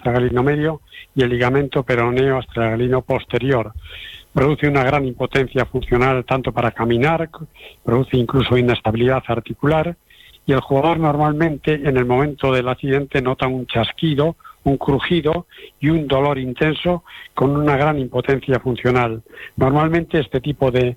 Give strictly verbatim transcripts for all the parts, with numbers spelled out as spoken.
astragalino medio y el ligamento peroneo astragalino posterior. Produce una gran impotencia funcional tanto para caminar, produce incluso inestabilidad articular, y el jugador normalmente en el momento del accidente nota un chasquido, un crujido y un dolor intenso con una gran impotencia funcional. Normalmente este tipo de,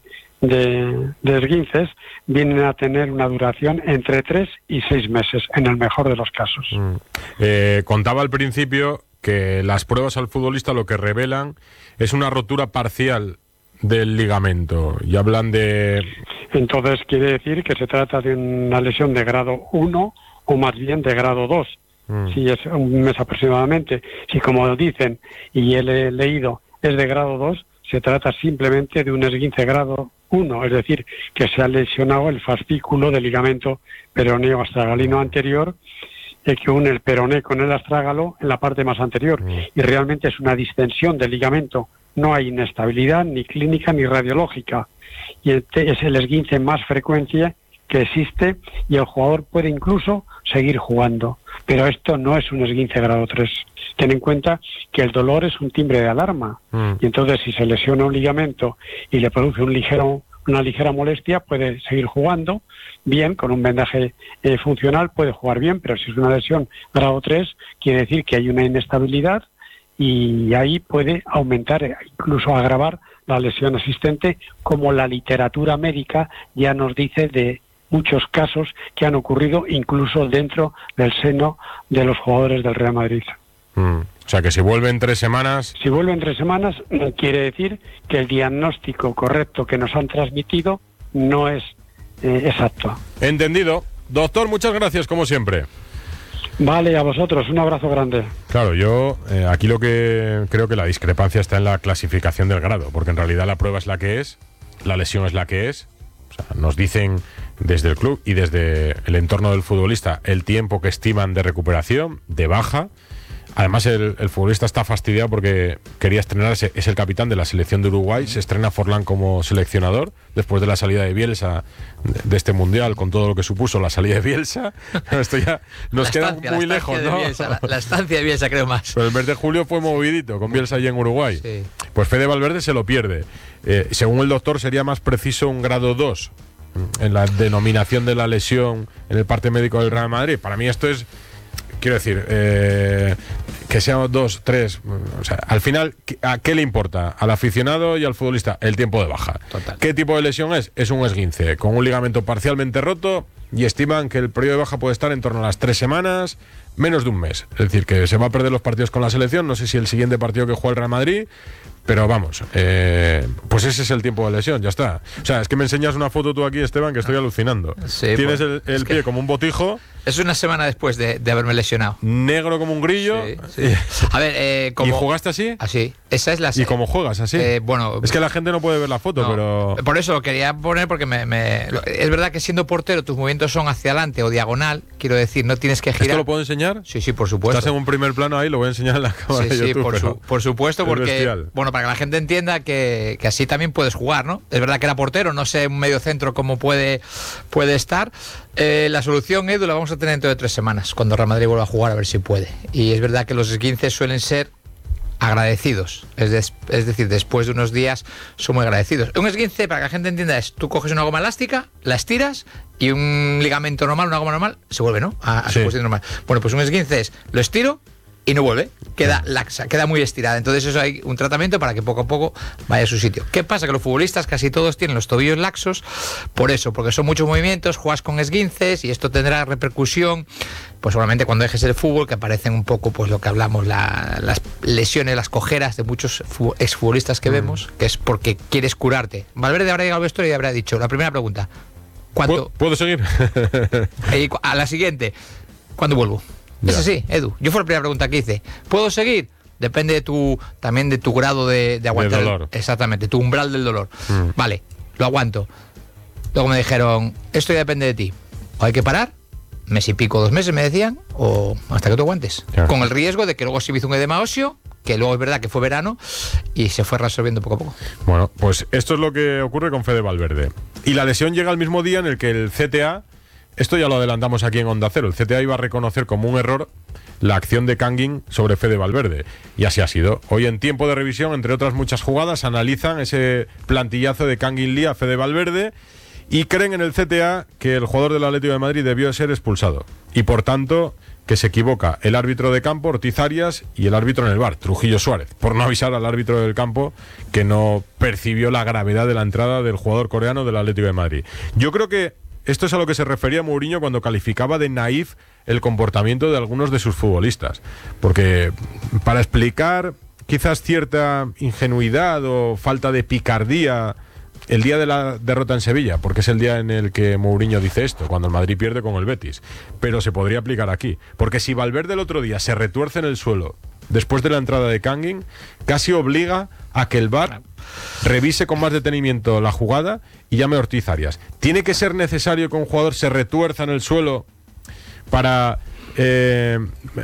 de, de esguinces vienen a tener una duración entre tres y seis meses, en el mejor de los casos. Mm. Eh, contaba al principio que las pruebas al futbolista lo que revelan es una rotura parcial del ligamento, y hablan de... Entonces quiere decir que se trata de una lesión de grado uno o más bien de grado dos. Mm. Si es un mes aproximadamente. Si, como dicen, y he leído, es de grado dos, se trata simplemente de un esguince grado uno, es decir, que se ha lesionado el fascículo del ligamento peroneo astragalino anterior, eh, que une el peroné con el astrágalo en la parte más anterior. Mm. Y realmente es una distensión del ligamento. No hay inestabilidad ni clínica ni radiológica. Y este es el esguince más frecuente que existe, y el jugador puede incluso seguir jugando. Pero esto no es un esguince grado tres. Ten en cuenta que el dolor es un timbre de alarma. Mm. Y entonces, si se lesiona un ligamento y le produce un ligero, una ligera molestia, puede seguir jugando bien, con un vendaje eh, funcional puede jugar bien, pero si es una lesión grado tres, quiere decir que hay una inestabilidad, y ahí puede aumentar e incluso agravar la lesión existente, como la literatura médica ya nos dice de muchos casos que han ocurrido incluso dentro del seno de los jugadores del Real Madrid. Mm. O sea, que si vuelve en tres semanas... Si vuelve en tres semanas, quiere decir que el diagnóstico correcto que nos han transmitido no es eh, exacto. Entendido. Doctor, muchas gracias, como siempre. Vale, a vosotros, un abrazo grande. Claro, yo eh, aquí lo que creo que la discrepancia está en la clasificación del grado, porque en realidad la prueba es la que es, la lesión es la que es. O sea, nos dicen desde el club y desde el entorno del futbolista el tiempo que estiman de recuperación, de baja. Además, el, el futbolista está fastidiado porque quería estrenarse, es el capitán de la selección de Uruguay, se estrena Forlán como seleccionador después de la salida de Bielsa de, de este mundial, con todo lo que supuso la salida de Bielsa. Esto ya nos queda muy lejos, ¿no? Bielsa, la, la estancia de Bielsa, creo más. Pero el mes de julio fue movidito con Bielsa allí en Uruguay. Sí. Pues Fede Valverde se lo pierde. Eh, según el doctor, sería más preciso un grado dos en la denominación de la lesión en el parte médico del Real Madrid. Para mí esto es... Quiero decir, eh, que sean dos, tres... O sea, al final, ¿a qué le importa? Al aficionado y al futbolista el tiempo de baja. Total. ¿Qué tipo de lesión es? Es un esguince con un ligamento parcialmente roto, y estiman que el periodo de baja puede estar en torno a las tres semanas, menos de un mes. Es decir, que se va a perder los partidos con la selección. No sé si el siguiente partido que juega el Real Madrid... Pero vamos, eh, pues ese es el tiempo de lesión, ya está. O sea, es que me enseñas una foto tú aquí, Esteban, que estoy alucinando. Sí, tienes pues, el, el pie como un botijo. Es una semana después de, de haberme lesionado. Negro como un grillo. Sí, sí. A ver, eh, como... ¿Y jugaste así? Así. Esa es la... ¿Y cómo juegas así? Eh, bueno... Es que la gente no puede ver la foto, no, pero... Por eso lo quería poner, porque me, me... es verdad que siendo portero tus movimientos son hacia adelante o diagonal, quiero decir, no tienes que girar. ¿Esto lo puedo enseñar? Sí, sí, por supuesto. Estás en un primer plano ahí, lo voy a enseñar en la cámara sí, de YouTube. Sí, por, su, por supuesto, porque... Bestial. Bueno, para que la gente entienda que, que así también puedes jugar, ¿no? Es verdad que era portero, no sé un medio centro cómo puede, puede estar. Eh, la solución, Edu, la vamos a tener dentro de tres semanas, cuando Real Madrid vuelva a jugar, a ver si puede. Y es verdad que los esguinces suelen ser agradecidos, es, de, es decir, después de unos días son muy agradecidos. Un esguince, para que la gente entienda, es tú coges una goma elástica, la estiras, y un ligamento normal, una goma normal, se vuelve, ¿no? A, a sí. su posición normal. Bueno, pues un esguince es, lo estiro y no vuelve, queda laxa, queda muy estirada. Entonces eso hay un tratamiento para que poco a poco vaya a su sitio. ¿Qué pasa? Que los futbolistas casi todos tienen los tobillos laxos, por eso, porque son muchos movimientos, juegas con esguinces y esto tendrá repercusión, pues solamente cuando dejes el fútbol, que aparecen un poco, pues lo que hablamos, la, las lesiones, las cojeras de muchos exfutbolistas que mm. vemos, que es porque quieres curarte. Valverde habrá llegado al vestuario y habrá dicho, la primera pregunta, ¿cuánto? ¿Puedo seguir? Y a la siguiente, ¿cuándo vuelvo? Ya. Es así, Edu. Yo fue la primera pregunta que hice. ¿Puedo seguir? Depende de tu, también de tu grado de, de aguantar. De dolor. El, exactamente, tu umbral del dolor. Mm. Vale, lo aguanto. Luego me dijeron, esto ya depende de ti. O hay que parar, mes y pico, dos meses me decían, o hasta que tú aguantes. Claro. Con el riesgo de que luego se me hizo un edema óseo, que luego es verdad que fue verano y se fue resolviendo poco a poco. Bueno, pues esto es lo que ocurre con Fede Valverde. Y la lesión llega al mismo día en el que el C T A esto ya lo adelantamos aquí en Onda Cero, el C T A iba a reconocer como un error la acción de Kangin sobre Fede Valverde, y así ha sido. Hoy en tiempo de revisión, entre otras muchas jugadas, analizan ese plantillazo de Kangin Lee a Fede Valverde y creen en el C T A que el jugador del Atlético de Madrid debió ser expulsado, y por tanto que se equivoca el árbitro de campo, Ortiz Arias, y el árbitro en el V A R, Trujillo Suárez, por no avisar al árbitro del campo que no percibió la gravedad de la entrada del jugador coreano del Atlético de Madrid. Yo creo que esto es a lo que se refería Mourinho cuando calificaba de naif el comportamiento de algunos de sus futbolistas, porque para explicar quizás cierta ingenuidad o falta de picardía el día de la derrota en Sevilla, porque es el día en el que Mourinho dice esto, cuando el Madrid pierde con el Betis, pero se podría aplicar aquí, porque si Valverde el otro día se retuerce en el suelo después de la entrada de Kangin, casi obliga a que el V A R revise con más detenimiento la jugada y llame a Ortiz Arias. ¿Tiene que ser necesario que un jugador se retuerza en el suelo para eh,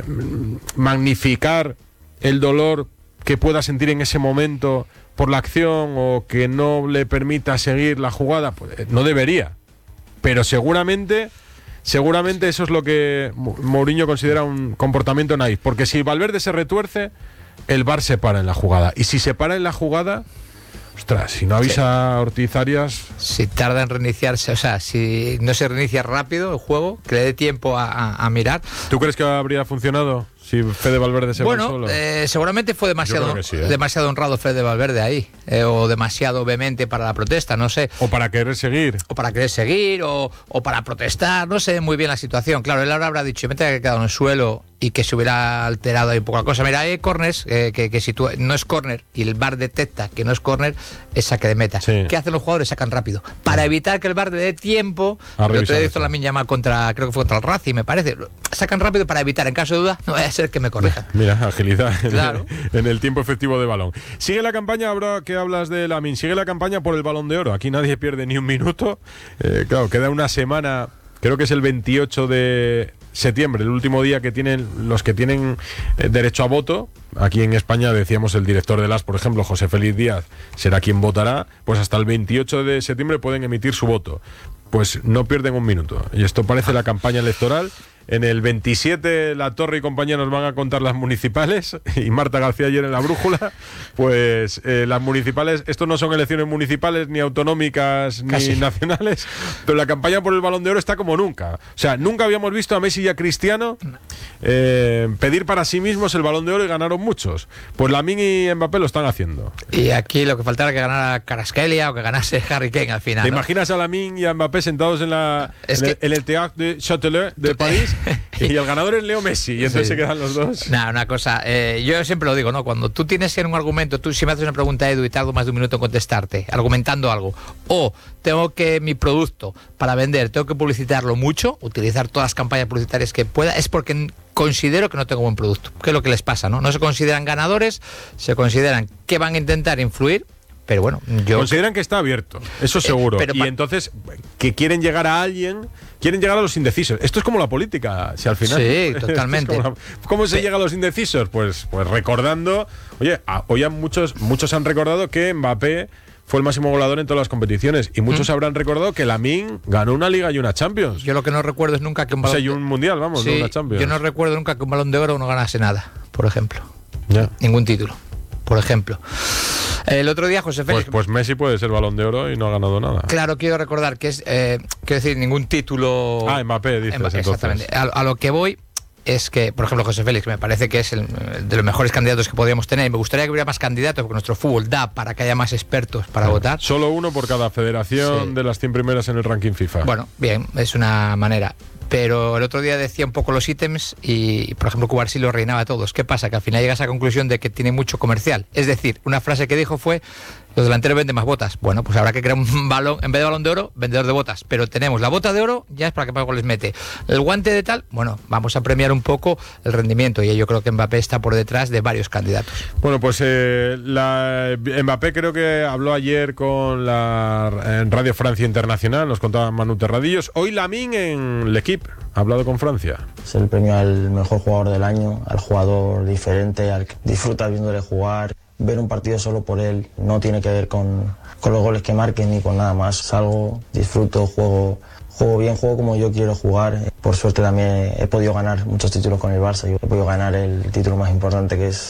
magnificar el dolor que pueda sentir en ese momento por la acción, o que no le permita seguir la jugada? Pues no debería, pero seguramente seguramente eso es lo que Mourinho considera un comportamiento naif, porque si Valverde se retuerce, el V A R se para en la jugada, y si se para en la jugada, ostras, si no avisa a Ortiz Arias, si tarda en reiniciarse, o sea, si no se reinicia rápido el juego, que le dé tiempo a, a, a mirar. ¿Tú crees que habría funcionado si Fede Valverde se bueno, va solo? Eh, seguramente fue demasiado, sí, ¿eh? demasiado honrado Fede Valverde ahí, eh, o demasiado vehemente para la protesta, no sé. O para querer seguir. O para querer seguir, o, o para protestar, no sé muy bien la situación. Claro, él ahora habrá dicho, me tengo que quedar en el suelo y que se hubiera alterado ahí un poco la cosa. Mira, hay corners eh, que, que si tú no es córner y el V A R detecta que no es córner, es saque de meta. Sí. ¿Qué hacen los jugadores? Sacan rápido. Para evitar que el V A R le dé tiempo, A el otro día hizo eso. la llama contra, creo que fue contra el Racing, me parece. Sacan rápido para evitar, en caso de duda, no vaya a ser que me corrijan. Mira, agilidad Claro. en el tiempo efectivo de balón. Sigue la campaña, ahora que hablas de Lamine, sigue la campaña por el Balón de Oro. Aquí nadie pierde ni un minuto. Eh, claro, queda una semana, creo que es el veintiocho de septiembre, el último día que tienen los que tienen eh, derecho a voto. Aquí en España decíamos el director del A S, por ejemplo, José Félix Díaz, será quien votará. Pues hasta el veintiocho de septiembre pueden emitir su voto. Pues no pierden un minuto. Y esto parece la campaña electoral. En el veintisiete La Torre y compañía nos van a contar las municipales, y Marta García ayer en La Brújula, pues eh, las municipales, esto no son elecciones municipales ni autonómicas ni Casi. nacionales, pero la campaña por el Balón de Oro está como nunca. O sea, nunca habíamos visto a Messi y a Cristiano eh, pedir para sí mismos el Balón de Oro, y ganaron muchos. Pues Lamine y Mbappé lo están haciendo. Y aquí lo que faltara que ganara Kvaratskhelia o que ganase Harry Kane al final. ¿Te ¿no? imaginas a Lamine y a Mbappé sentados en, la, Es en, el, que- en el Théâtre de Châtelet de París, y el ganador es Leo Messi, y entonces Sí. se quedan los dos? Nada, una cosa, eh, yo siempre lo digo, ¿no? Cuando tú tienes en un argumento, tú si me haces una pregunta, Edu, y tardo más de un minuto en contestarte, argumentando algo, o tengo que mi producto para vender, tengo que publicitarlo mucho, utilizar todas las campañas publicitarias que pueda, es porque n- considero que no tengo buen producto. ¿Qué es lo que les pasa, no? No se consideran ganadores, se consideran que van a intentar influir, pero bueno, yo... Consideran que está abierto, eso seguro. pero y pa- entonces, que quieren llegar a alguien, quieren llegar a los indecisos. Esto es como la política, si al final. Sí, Esto es totalmente. como la- ¿Cómo se Pe- llega a los indecisos? Pues, pues recordando. Oye, a- hoy han muchos, muchos han recordado que Mbappé fue el máximo goleador en todas las competiciones. Y muchos ¿Mm? habrán recordado que Lamine ganó una Liga y una Champions. Yo lo que no recuerdo es nunca que un O sea, balón... y un mundial, vamos, Sí, no una Champions. yo no recuerdo nunca que un balón de oro no ganase nada, por ejemplo. Ya. Ningún título, por ejemplo. El otro día José Pues, Félix... pues Messi puede ser Balón de Oro y no ha ganado nada. Claro, quiero recordar que es, eh, quiero decir, ningún título... Ah, Mbappé, dices, Mbappé, entonces. exactamente. A, a lo que voy es que, por ejemplo, José Félix, me parece que es el, de los mejores candidatos que podríamos tener. Me gustaría que hubiera más candidatos, porque nuestro fútbol da para que haya más expertos para votar. Solo uno por cada federación Sí. de las cien primeras en el ranking FIFA. Bueno, bien, es una manera. Pero el otro día decía un poco los ítems y, por ejemplo, Cubarsí lo reinaba a todos. ¿Qué pasa? Que al final llegas a la conclusión de que tiene mucho comercial. Es decir, una frase que dijo fue: los delanteros venden más botas. Bueno, pues habrá que crear un balón, en vez de balón de oro, vendedor de botas. Pero tenemos la bota de oro, ya es para que más goles mete. El guante de tal, bueno, vamos a premiar un poco el rendimiento. Y yo creo que Mbappé está por detrás de varios candidatos. Bueno, pues eh, la, Mbappé creo que habló ayer con la en Radio Francia Internacional, nos contaba Manu Terradillos. Hoy Lamine en L'Equipe ha hablado con Francia. Es el premio al mejor jugador del año, al jugador diferente, al que disfruta viéndole jugar. ver un partido solo por él no tiene que ver con, con los goles que marquen ni con nada más. Salgo, disfruto, juego, juego bien, juego como yo quiero jugar. Por suerte también he podido ganar muchos títulos con el Barça. Yo he podido ganar el título más importante, que es